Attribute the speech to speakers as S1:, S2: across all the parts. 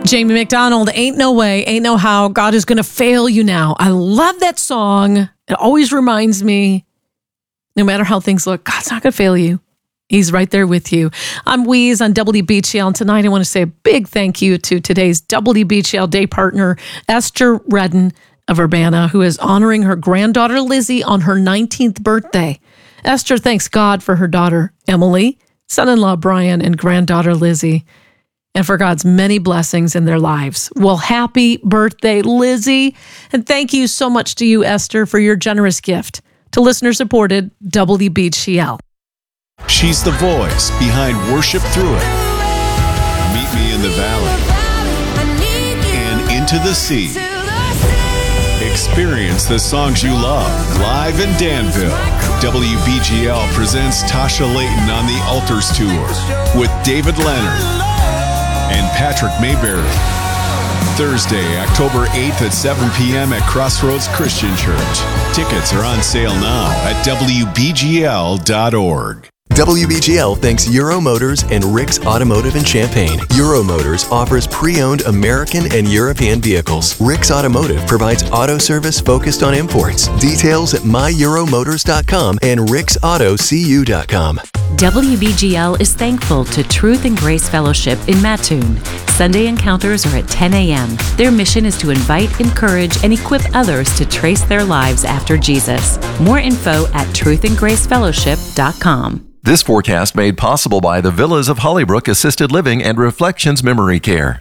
S1: Jamie McDonald, Ain't No Way, Ain't No How, God is going to fail you now. I love that song. It always reminds me, no matter how things look, God's not going to fail you. He's right there with you. I'm Weeze on WBGL, and tonight I want to say a big thank you to today's WBGL day partner, Esther Redden of Urbana, who is honoring her granddaughter Lizzie on her 19th birthday. Esther thanks God for her daughter Emily, son-in-law Brian, and granddaughter Lizzie, and for God's many blessings in their lives. Well, happy birthday, Lizzie. And thank you so much to you, Esther, for your generous gift to listener-supported WBGL.
S2: She's the voice behind Worship Through It, Meet Me in the Valley, and Into the Sea. Experience the songs you love live in Danville. WBGL presents Tasha Layton on the Altars Tour with David Leonard and Patrick Mayberry. Thursday, October 8th at 7 p.m. at Crossroads Christian Church. Tickets are on sale now at WBGL.org.
S3: WBGL thanks Euro Motors and Rick's Automotive in Champaign. Euro Motors offers pre-owned American and European vehicles. Rick's Automotive provides auto service focused on imports. Details at myEuroMotors.com and ricksautocu.com.
S4: WBGL is thankful to Truth and Grace Fellowship in Mattoon. Sunday encounters are at 10 a.m. Their mission is to invite, encourage, and equip others to trace their lives after Jesus. More info at truthandgracefellowship.com.
S5: This forecast made possible by the Villas of Hollybrook Assisted Living and Reflections Memory Care.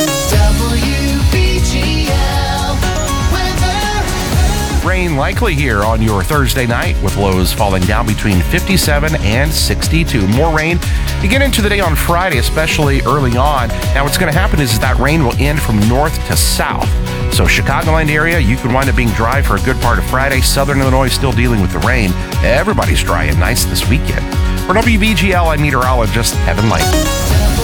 S6: Rain likely here on your Thursday night, with lows falling down between 57 and 62. More rain to get into the day on Friday, especially early on. Now, what's going to happen is that rain will end from north to south. So Chicagoland area, you could wind up being dry for a good part of Friday. Southern Illinois still dealing with the rain. Everybody's dry and nice this weekend. For WBGL, I'm meteorologist Evan Light.